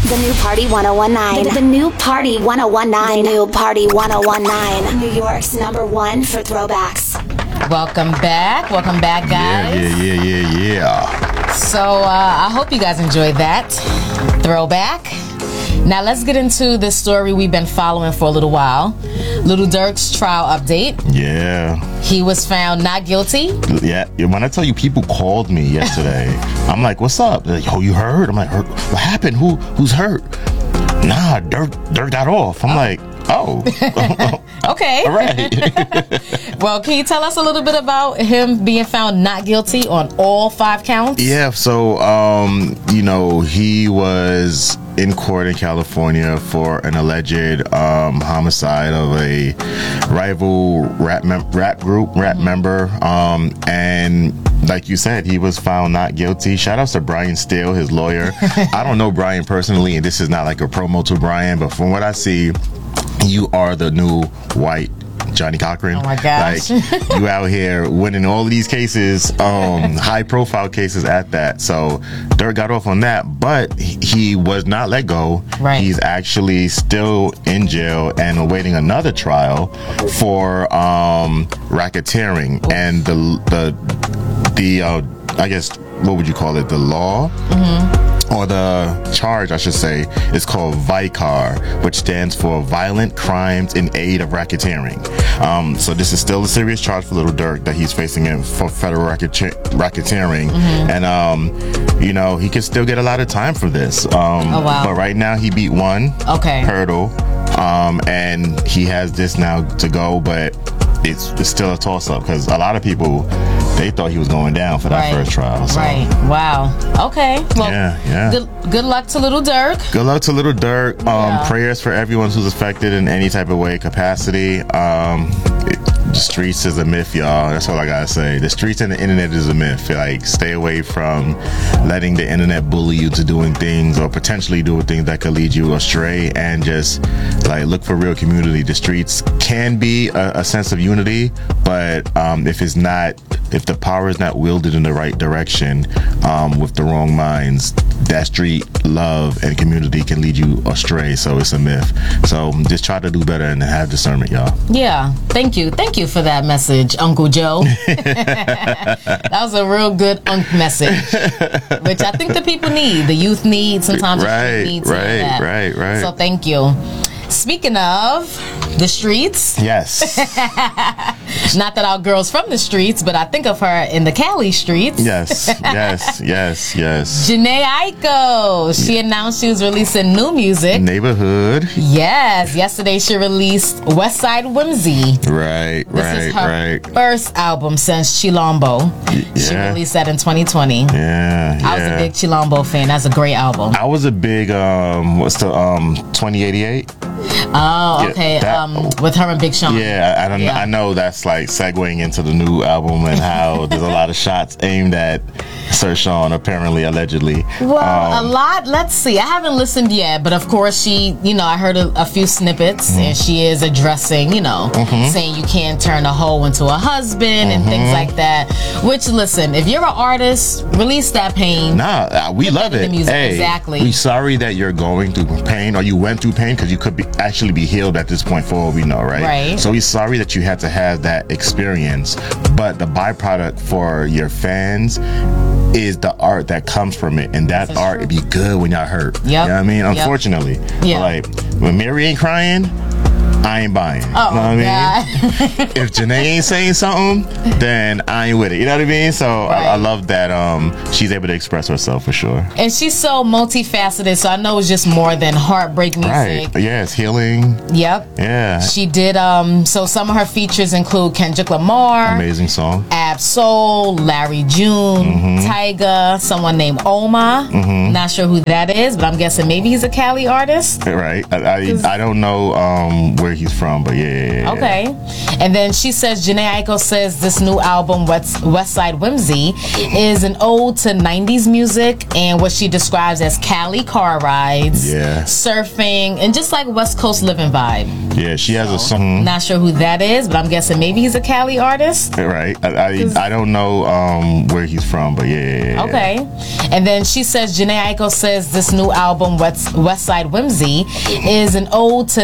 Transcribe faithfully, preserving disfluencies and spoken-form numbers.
The new Party one oh one nine. The, the new Party one oh one nine. The new Party one oh one nine. New York's number one for throwbacks. Welcome back. Welcome back, guys. Yeah, yeah, yeah, yeah, yeah. So, uh, I hope you guys enjoyed that throwback. Now, let's get into this story we've been following for a little while. Lil Durk's trial update. Yeah. He was found not guilty. Yeah. When I tell you, people called me yesterday. I'm like, what's up? They're like, oh, you heard? I'm like, what happened? Who Who's hurt? Nah, Durk, Durk got off. I'm oh. like, oh. Okay. All right. Well, can you tell us a little bit about him being found not guilty on all five counts? Yeah. So, um, you know, he was in court in California for an alleged um, homicide of a rival rap mem- rap group, rap mm-hmm. member. Um, and like you said, he was found not guilty. Shout outs to Brian Steele, his lawyer. I don't know Brian personally, and this is not like a promo to Brian, but from what I see, you are the new white Johnny Cochran. Oh my gosh. Like, you out here winning all of these cases, um, high profile cases at that. So Durk got off on that, but he was not let go. Right. He's actually still in jail and awaiting another trial for um, racketeering. Ooh. And the the the uh, I guess what would you call it? The law. Mm-hmm. Or the charge, I should say, is called VICAR, which stands for Violent Crimes in Aid of Racketeering. Um, so this is still a serious charge for Lil Durk that he's facing in for federal racket- racketeering. Mm-hmm. And, um, you know, he can still get a lot of time for this. Um, oh, wow. But right now he beat one okay. hurdle. Um, and he has this now to go, but it's, it's still a toss-up because a lot of people, they thought he was going down for that right. first trial. So. Right. Wow. Okay. Well, yeah, yeah. Good, good luck to Lil Durk. Good luck to Lil Durk. Um, yeah. Prayers for everyone who's affected in any type of way, capacity. Um, it, the streets is a myth, y'all. That's all I gotta say. The streets and the internet is a myth. Like, stay away from letting the internet bully you to doing things or potentially doing things that could lead you astray, and just like look for real community. The streets can be a, a sense of unity, but um, if it's not, if the power is not wielded in the right direction um, with the wrong minds, that street love and community can lead you astray. So it's a myth. So just try to do better and have discernment, y'all. Yeah. Thank you. Thank you for that message, Uncle Joe. That was a real good unk message, which I think the people need. The youth need. Sometimes right, the street needs right, that. right, right. So thank you. Speaking of the streets. Yes. Not that our girl's from the streets, but I think of her in the Cali streets. Yes, yes, yes, yes. Jhené Aiko. She yeah. announced she was releasing new music. Neighborhood. Yes. Yesterday she released West Side Whimsy. Right, this right, is her right. first album since Chilombo. Yeah. She released that in twenty twenty. Yeah, I was yeah. a big Chilombo fan. That's a great album. I was a big, um, what's the, um, twenty eighty-eight? Oh, okay. Yeah, that, um, with her and Big Sean. Yeah, I don't. Yeah. I know that's like segueing into the new album and how there's a lot of shots aimed at Sir Sean, apparently, allegedly. Well, um, a lot. Let's see. I haven't listened yet, but of course, she. You know, I heard a, a few snippets, mm-hmm. and she is addressing. You know, mm-hmm. saying you can't turn a hoe into a husband mm-hmm. and things like that. Which, listen, if you're an artist, release that pain. Nah, we love it. The music. Hey, exactly. We sorry that you're going through pain or you went through pain because you could be actually be healed at this point for all we know, right? Right. So we're sorry that you had to have that experience, but the byproduct for your fans is the art that comes from it, and that That's art would be good when y'all hurt. Yep. You know what I mean? Unfortunately. Yep. Yeah. Like, when Mary ain't crying, I ain't buying. Oh, you know what I mean? God. If Jhené ain't saying something, then I ain't with it. You know what I mean? So right. I, I love that um, she's able to express herself for sure. And she's so multifaceted, so I know it's just more than heartbreak music. Right. Yeah, it's healing. Yep. Yeah. She did, um, so some of her features include Kendrick Lamar. Amazing song. Ab Soul, Larry June, mm-hmm. Tyga, someone named Oma. Mm-hmm. Not sure who that is, but I'm guessing maybe he's a Cali artist. Right. I I, I don't know um, where he's from, but yeah. yeah, yeah. Okay. And then she says, Jhené Aiko says this new album, West, West Side Whimsy, is an ode to nineties music and what she describes as Cali car rides, Yeah. surfing, and just like West Coast living vibe. Yeah, she has a song. Not sure who that is, but I'm guessing maybe he's a Cali artist. Right. I, I, I don't know um, where he's from, but yeah. yeah, yeah. Okay. And then she says, Jhené Aiko says this new album, West, West Side Whimsy, is an ode to